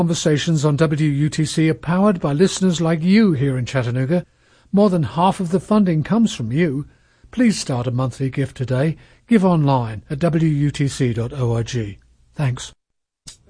Conversations on WUTC are powered by listeners like you here in Chattanooga. More than half of the funding comes from you. Please start a monthly gift today. Give online at wutc.org. Thanks.